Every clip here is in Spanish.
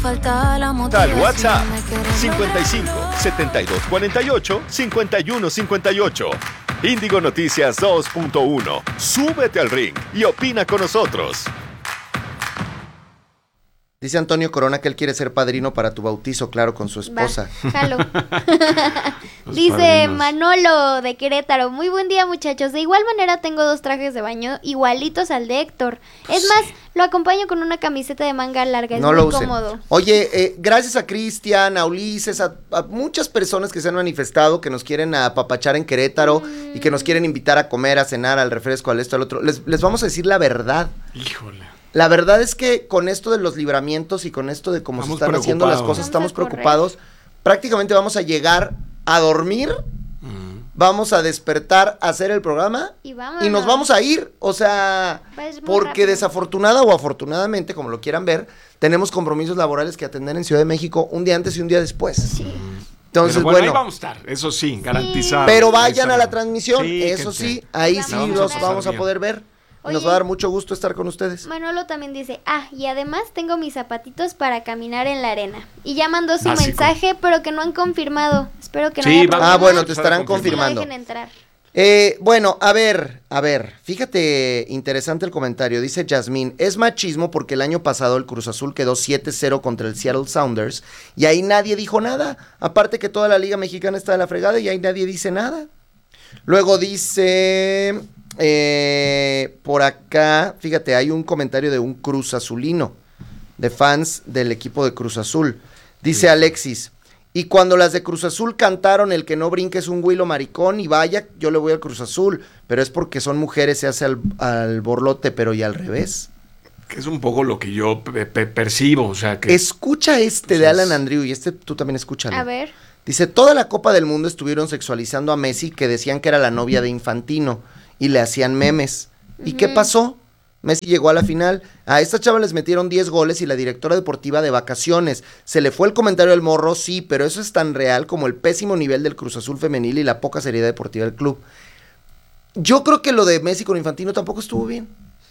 falta la Al motivación WhatsApp de querer 55 72 48 51 58. Índigo Noticias 2.1. Súbete al ring y opina con nosotros. Dice Antonio Corona que él quiere ser padrino para tu bautizo, claro, con su esposa. Va, jalo. Dice padrinos. Manolo de Querétaro, muy buen día muchachos, de igual manera tengo 2 trajes de baño igualitos al de Héctor, es más, lo acompaño con una camiseta de manga larga, es No muy lo usen. cómodo. Oye, gracias a Cristian, a Ulises, a muchas personas que se han manifestado, que nos quieren apapachar en Querétaro y que nos quieren invitar a comer, a cenar, al refresco, al esto, al otro. Les vamos a decir la verdad. Híjole. La verdad es que con esto de los libramientos y con esto de cómo Estamos se están haciendo las preocupados. cosas, estamos Vamos a correr. preocupados. Prácticamente vamos a llegar a dormir, vamos a despertar, a hacer el programa Y vámonos. y nos vamos a ir. O sea, Va a ir muy porque rápido. desafortunada o afortunadamente, como lo quieran ver, tenemos compromisos laborales que atender en Ciudad de México un día antes y un día después. Sí. Entonces, Pero bueno, ahí bueno, vamos a estar, eso sí, garantizado. pero vayan a la Esa- transmisión, Sí, eso gente. sí, ahí La sí vamos a los pasar vamos a bien. poder ver. Y nos Oye. va a dar mucho gusto estar con ustedes. Manolo también dice, y además tengo mis zapatitos para caminar en la arena. Y ya mandó su Básico. mensaje, pero que no han confirmado. Espero que no Sí, haya va- problema. Bueno, te Estará estarán Que lo confirmando. dejen entrar. Bueno, a ver, fíjate, interesante el comentario, dice Yasmín, es machismo porque el año pasado el Cruz Azul quedó 7-0 contra el Seattle Sounders y ahí nadie dijo nada, aparte que toda la Liga Mexicana está de la fregada y ahí nadie dice nada. Luego dice, por acá, fíjate, hay un comentario de un Cruz Azulino, de fans del equipo de Cruz Azul, dice Alexis, y cuando las de Cruz Azul cantaron el que no brinque es un huilo maricón y vaya, yo le voy al Cruz Azul, pero es porque son mujeres, se hace al borlote, pero y al revés. Que es un poco lo que yo percibo, o sea que... Escucha este de Pues Alan Andrew y este tú también escúchalo. A ver. Dice, toda la Copa del Mundo estuvieron sexualizando a Messi, que decían que era la novia de Infantino, y le hacían memes. ¿Y qué pasó? Messi llegó a la final, a esta chava les metieron 10 goles y la directora deportiva de vacaciones. Se le fue el comentario del morro, sí, pero eso es tan real como el pésimo nivel del Cruz Azul femenil y la poca seriedad deportiva del club. Yo creo que lo de Messi con Infantino tampoco estuvo bien.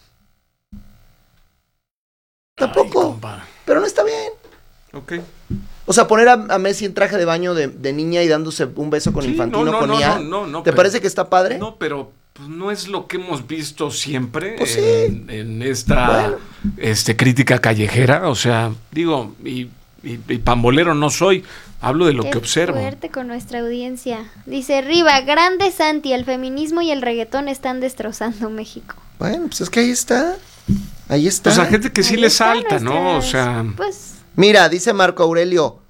Tampoco, Ay, compa. pero no está bien. Ok. O sea, poner a Messi en traje de baño de niña y dándose un beso con Sí, Infantino no, con IA. no, ¿Te pero- parece que está padre? No, pero pues, no es lo que hemos visto siempre Pues sí. en esta crítica callejera. O sea, digo, y pambolero no soy, hablo de lo Qué que observo. fuerte con nuestra audiencia. Dice Riva, grande Santi, el feminismo y el reggaetón están destrozando México. Bueno, pues es que ahí está. Ahí está. Pues a gente que sí Ahí le están salta, ¿no? O nuestras- sea, Pues, Mira, dice Marco Aurelio.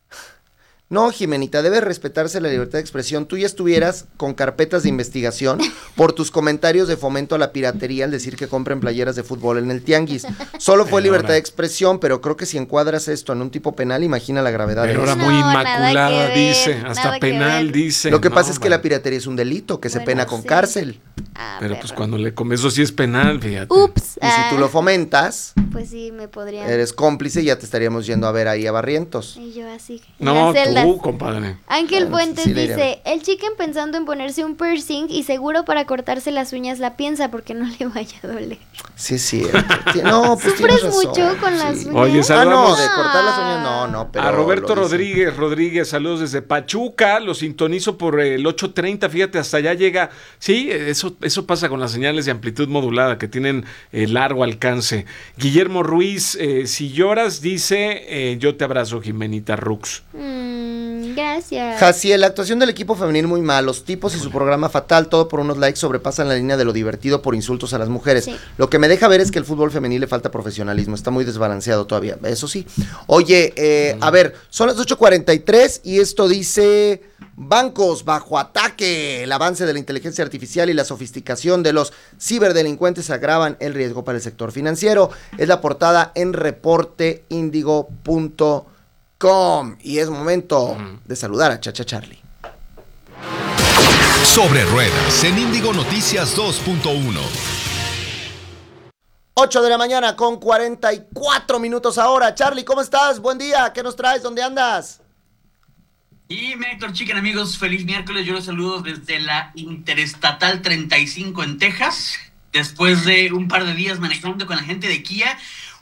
No, Jimenita, debe respetarse la libertad de expresión. Tú ya estuvieras con carpetas de investigación por tus comentarios de fomento a la piratería al decir que compren playeras de fútbol en el tianguis. Solo fue Pero libertad ahora- de expresión, pero creo que si encuadras esto en un tipo penal, imagina la gravedad de pero ahora eso. muy No, nada inmaculada, que ver, dice, nada hasta que penal, ver. dice. Lo que No, pasa es que la vale. piratería es un delito que se Bueno, pena con sí. cárcel. Pero pues perro. cuando le come eso sí es penal, fíjate. Ups. Y si tú lo fomentas, Pues sí, me podrían. eres cómplice y ya te estaríamos yendo a ver ahí a Barrientos. Y yo así. en No, las celdas. tú, compadre. Ángel Bueno, Fuentes sí le iré a dice, el chicken pensando en ponerse un piercing y seguro para cortarse las uñas la piensa porque no le vaya a doler. Sí, es cierto. No, pues ¿Sufres tienes razón, mucho con las sí. uñas? Oye, Ah, saludamos no, de cortar las uñas, no, pero a Roberto lo dice. Rodríguez, saludos desde Pachuca, lo sintonizo por el 830, fíjate, hasta allá llega. Sí, eso pasa con las señales de amplitud modulada que tienen largo alcance. Guillermo Ruiz, si lloras, dice, yo te abrazo, Jimenita Rux. Gracias. Jaciel, la actuación del equipo femenil muy mal, los tipos y su programa fatal, todo por unos likes sobrepasan la línea de lo divertido por insultos a las mujeres. Sí. Lo que me deja ver es que el fútbol femenil le falta profesionalismo, está muy desbalanceado todavía, eso sí. Oye, a ver, son las 8:43 y esto dice... Bancos bajo ataque. El avance de la inteligencia artificial y la sofisticación de los ciberdelincuentes agravan el riesgo para el sector financiero. Es la portada en reporteindigo.com. Y es momento de saludar a Chacha Charlie. Sobre Ruedas en Índigo Noticias 2.1. 8 de la mañana con 44 minutos ahora. Charlie, ¿cómo estás? Buen día. ¿Qué nos traes? ¿Dónde andas? Y Héctor Chicken, amigos, feliz miércoles. Yo los saludo desde la Interestatal 35 en Texas. Después de un par de días manejando con la gente de Kia,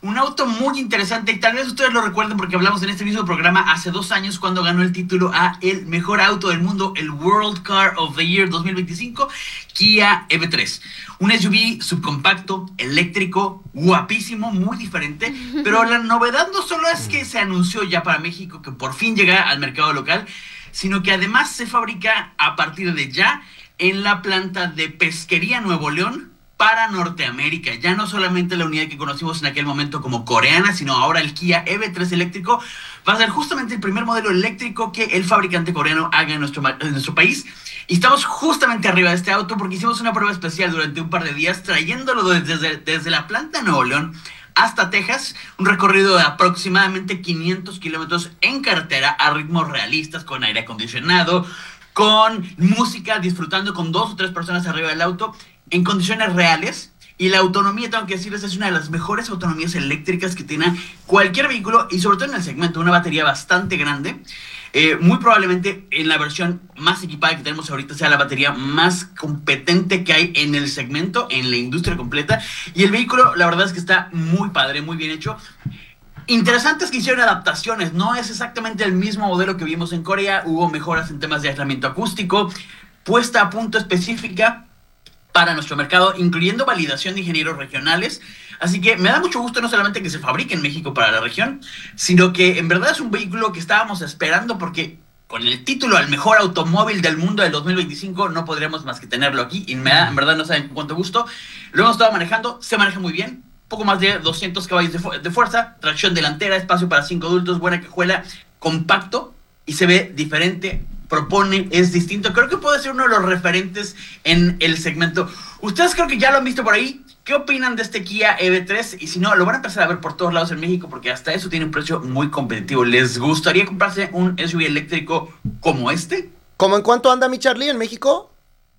Un auto muy interesante y tal vez ustedes lo recuerden porque hablamos en este mismo programa hace 2 años cuando ganó el título a el mejor auto del mundo, el World Car of the Year 2025, Kia EV3. Un SUV subcompacto, eléctrico, guapísimo, muy diferente, pero la novedad no solo es que se anunció ya para México que por fin llega al mercado local, sino que además se fabrica a partir de ya en la planta de Pesquería Nuevo León, para Norteamérica. Ya no solamente la unidad que conocimos en aquel momento como coreana, sino ahora el Kia EV3 eléctrico va a ser justamente el primer modelo eléctrico que el fabricante coreano haga en nuestro país. Y estamos justamente arriba de este auto porque hicimos una prueba especial durante un par de días trayéndolo desde la planta de Nuevo León hasta Texas, un recorrido de aproximadamente 500 kilómetros en carretera a ritmos realistas, con aire acondicionado, con música, disfrutando con 2 o 3 personas arriba del auto, en condiciones reales. Y la autonomía, tengo que decirles, es una de las mejores autonomías eléctricas que tiene cualquier vehículo, y sobre todo en el segmento, una batería bastante grande. Muy probablemente en la versión más equipada que tenemos ahorita sea la batería más competente que hay en el segmento, en la industria completa. Y el vehículo, la verdad es que está muy padre, muy bien hecho. Interesante es que hicieron adaptaciones, no es exactamente el mismo modelo que vimos en Corea, hubo mejoras en temas de aislamiento acústico, puesta a punto específica para nuestro mercado, incluyendo validación de ingenieros regionales. Así que me da mucho gusto no solamente que se fabrique en México para la región, sino que en verdad es un vehículo que estábamos esperando, porque con el título al mejor automóvil del mundo del 2025 no podríamos más que tenerlo aquí, y me da, en verdad no saben cuánto gusto. Lo hemos estado manejando, se maneja muy bien, poco más de 200 caballos de fuerza, tracción delantera, espacio para 5 adultos, buena cajuela, compacto y se ve diferente, propone, es distinto. Creo que puede ser uno de los referentes en el segmento. Ustedes creo que ya lo han visto por ahí. ¿Qué opinan de este Kia EV3? Y si no, lo van a empezar a ver por todos lados en México porque hasta eso tiene un precio muy competitivo. ¿Les gustaría comprarse un SUV eléctrico como este? ¿Cómo en cuánto anda mi Charlie en México?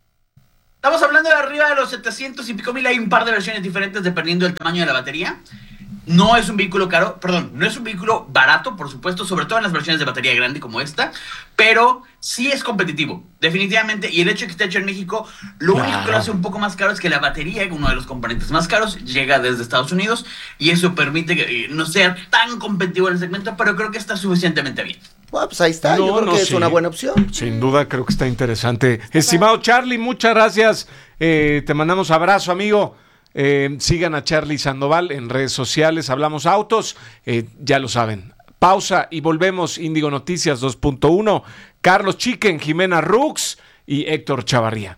Estamos hablando de arriba de los 700 y pico mil. Hay un par de versiones diferentes dependiendo del tamaño de la batería. No es un vehículo caro, perdón, no es un vehículo barato, por supuesto, sobre todo en las versiones de batería grande como esta, pero sí es competitivo, definitivamente. Y el hecho de que esté hecho en México, lo único que lo hace un poco más caro es que la batería, uno de los componentes más caros, llega desde Estados Unidos, y eso permite que no sea tan competitivo en el segmento, pero creo que está suficientemente bien. Bueno, pues ahí está, yo creo que es una buena opción. Sin duda, creo que está interesante. Estimado Charlie, muchas gracias. Te mandamos abrazo, amigo. Sigan a Charlie Sandoval en redes sociales, Hablamos Autos, ya lo saben. Pausa y volvemos. Índigo Noticias 2.1, Carlos Chiquen, Jimena Rux y Héctor Chavarría.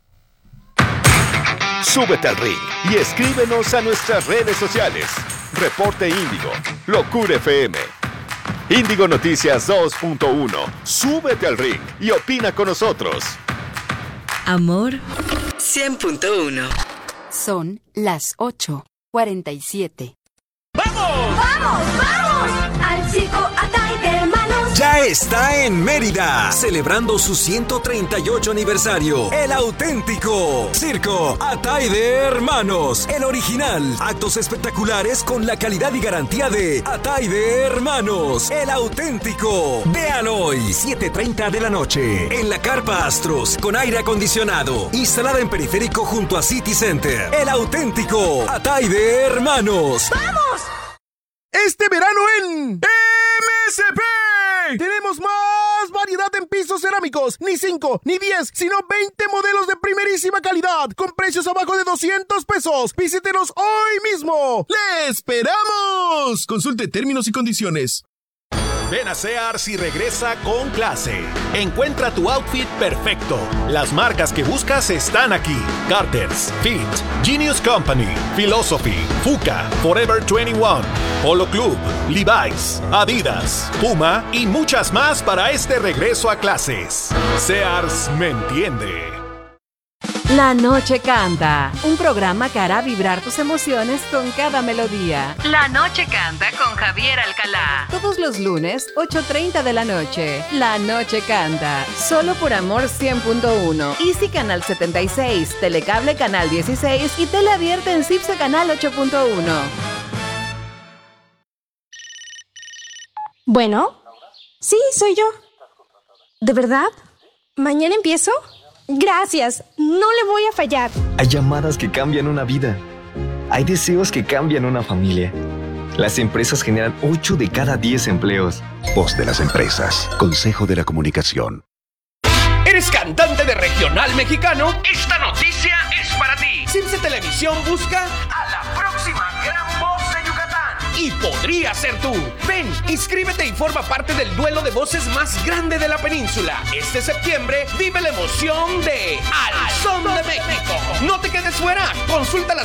Súbete al ring y escríbenos a nuestras redes sociales. Reporte Índigo, Locura FM. Índigo Noticias 2.1, súbete al ring y opina con nosotros. Amor 100.1. Son las 8:47. ¡Vamos! ¡Vamos! ¡Vamos! Al circo Atay de Hermanos. Ya está en Mérida, celebrando su 138 aniversario. El auténtico Circo Atay de Hermanos. El original. Actos espectaculares con la calidad y garantía de Atay de Hermanos. El auténtico. Vean hoy, 7:30 de la noche. En la Carpa Astros, con aire acondicionado. Instalada en periférico junto a City Center. El auténtico Atay de Hermanos. ¡Vamos! Este verano en MSP tenemos más variedad en pisos cerámicos. Ni 5, ni 10, sino 20 modelos de primerísima calidad con precios abajo de 200 pesos. Visítenos hoy mismo. ¡Le esperamos! Consulte términos y condiciones. Ven a Sears y regresa con clase. Encuentra tu outfit perfecto. Las marcas que buscas están aquí: Carter's, Fit, Genius Company, Philosophy, Fuka, Forever 21, Polo Club, Levi's, Adidas, Puma y muchas más para este regreso a clases. Sears me entiende. La Noche Canta, un programa que hará vibrar tus emociones con cada melodía. La Noche Canta con Javier Alcalá. Todos los lunes, 8:30 de la noche. La Noche Canta, solo por Amor 100.1. Easy Canal 76, Telecable Canal 16 y Tele Abierta en CIPSE Canal 8.1. Bueno, sí, soy yo. ¿De verdad? ¿Mañana empiezo? Gracias, no le voy a fallar. Hay llamadas que cambian una vida. Hay deseos que cambian una familia. Las empresas generan 8 de cada 10 empleos. Voz de las empresas. Consejo de la Comunicación. ¿Eres cantante de regional mexicano? Esta noticia es para ti. Circe Televisión busca a la próxima gran voz de Yucatán. Y podría ser tú. Ven, inscríbete y forma parte del duelo de voces más grande de la península. Este septiembre vive la emoción de Al Son de México. No te quedes fuera. Consulta las